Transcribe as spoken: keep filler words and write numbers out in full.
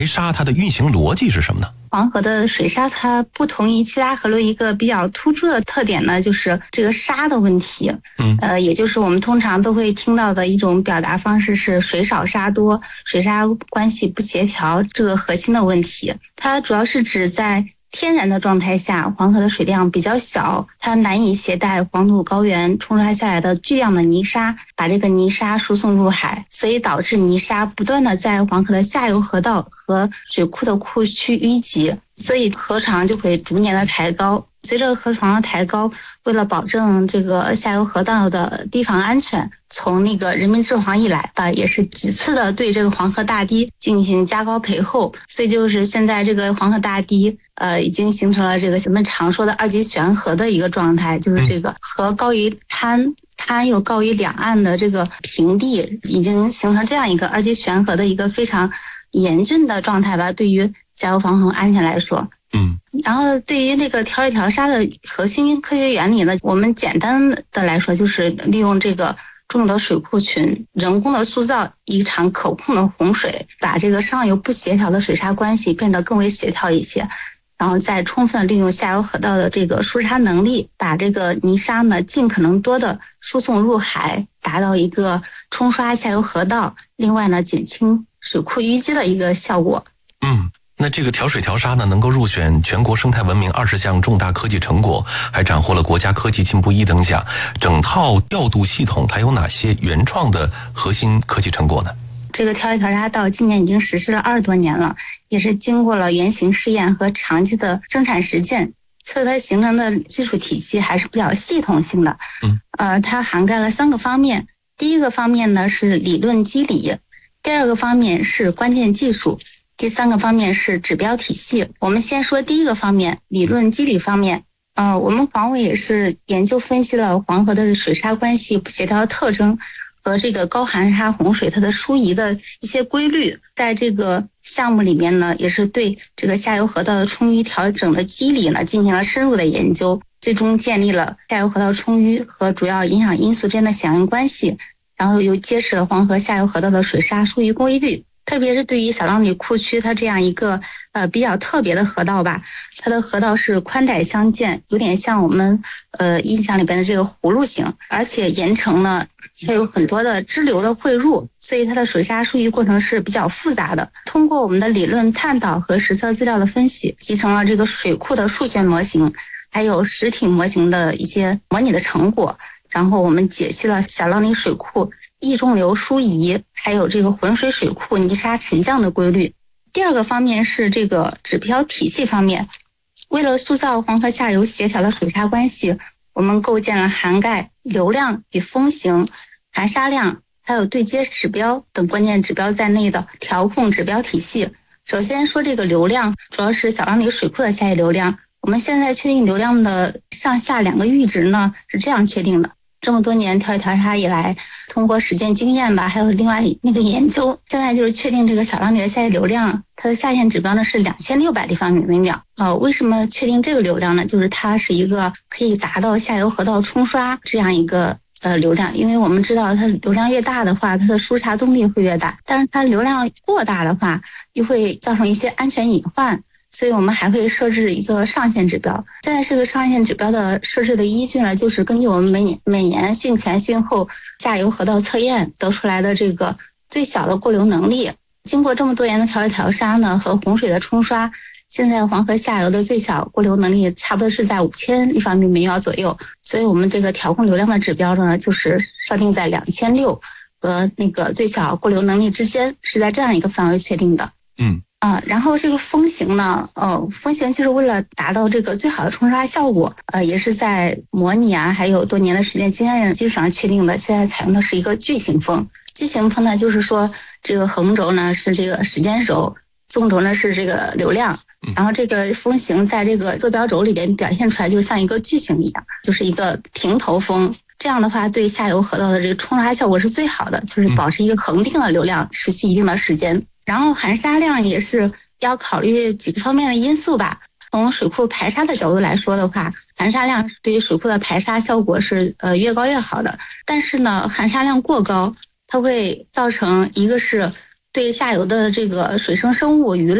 水沙它的运行逻辑是什么呢？ 黄河的水沙它不同于其他河流一个比较突出的特点呢，就是这个沙的问题。嗯，呃，也就是我们通常都会听到的一种表达方式是水少沙多，水沙关系不协调这个核心的问题。它主要是指在天然的状态下，黄河的水量比较小，它难以携带黄土高原冲刷下来的巨量的泥沙，把这个泥沙输送入海，所以导致泥沙不断的在黄河的下游河道和水库的库区淤积，所以河床就会逐年的抬高。随着河床的抬高，为了保证这个下游河道的堤防安全，从那个人民治黄以来吧，也是几次的对这个黄河大堤进行加高培厚，所以就是现在这个黄河大堤呃已经形成了这个我们常说的二级悬河的一个状态，就是这个河高于滩，滩又高于两岸的这个平地，已经形成这样一个二级悬河的一个非常严峻的状态吧，对于下游防洪安全来说。嗯，然后对于这个调水调沙的核心科学原理呢，我们简单的来说就是利用这个重的水库群，人工的塑造一场可控的洪水，把这个上游不协调的水沙关系变得更为协调一些，然后再充分利用下游河道的这个输沙能力，把这个泥沙呢尽可能多的输送入海，达到一个冲刷下游河道，另外呢减轻水库淤积的一个效果。 嗯。那这个调水调沙呢，能够入选全国生态文明二十项重大科技成果，还斩获了国家科技进步一等奖。整套调度系统它有哪些原创的核心科技成果呢？ 这个调水调沙到今年已经实施了二十多年了，也是经过了原型试验和长期的生产实践，所以它形成的技术体系还是比较系统性的。嗯，呃，它涵盖了三个方面。第一个方面呢是理论机理，第二个方面是关键技术，第三个方面是指标体系。我们先说第一个方面，理论机理方面。呃，我们黄委也是研究分析了黄河的水沙关系不协调的特征和这个高含沙洪水它的疏移的一些规律，在这个项目里面呢，也是对这个下游河道的冲淤调整的机理呢进行了深入的研究，最终建立了下游河道冲淤和主要影响因素之间的响应关系，然后又揭示了黄河下游河道的水沙疏移规律。特别是对于小浪里库区它这样一个呃比较特别的河道吧，它的河道是宽窄相间，有点像我们呃印象里边的这个葫芦形，而且沿程呢它有很多的支流的汇入，所以它的水沙疏移过程是比较复杂的。通过我们的理论探讨和实测资料的分析，集成了这个水库的数学模型，还有实体模型的一些模拟的成果，然后我们解析了小浪里水库溢重流疏移，还有这个浑水水库泥沙沉降的规律。第二个方面是这个指标体系方面，为了塑造黄河下游协调的水沙关系，我们构建了涵盖流量与风行、含沙量还有对接指标等关键指标在内的调控指标体系。首先说这个流量，主要是小浪里水库的下游流量。我们现在确定流量的上下两个阈值呢，是这样确定的。这么多年调水调沙以来，通过实践经验吧，还有另外那个研究，现在就是确定这个小浪里的下游流量，它的下限指标呢是两千六百立方米每秒。呃，为什么确定这个流量呢？就是它是一个可以达到下游河道冲刷这样一个呃流量，因为我们知道它流量越大的话，它的疏查动力会越大，但是它流量过大的话，又会造成一些安全隐患。所以我们还会设置一个上限指标。现在这个上限指标的设置的依据呢，就是根据我们每年每年汛前汛后下游河道测验得出来的这个最小的过流能力。经过这么多年的调水调沙呢和洪水的冲刷，现在黄河下游的最小过流能力差不多是在五千立方米每秒左右。所以我们这个调控流量的指标呢，就是设定在两千六和那个最小过流能力之间，是在这样一个范围确定的。嗯。啊，然后这个风行呢，呃，风行就是为了达到这个最好的冲刷效果，呃，也是在模拟啊，还有多年的实践经验基础上确定的。现在采用的是一个矩形风，矩形风呢，就是说这个横轴呢是这个时间轴，纵轴呢是这个流量，然后这个风行在这个坐标轴里边表现出来，就像一个矩形一样，就是一个平头风。这样的话，对下游河道的这个冲刷效果是最好的，就是保持一个恒定的流量，持续一定的时间。然后含沙量也是要考虑几个方面的因素吧。从水库排沙的角度来说的话，含沙量对于水库的排沙效果是呃越高越好的。但是呢，含沙量过高，它会造成一个是对下游的这个水生生物鱼类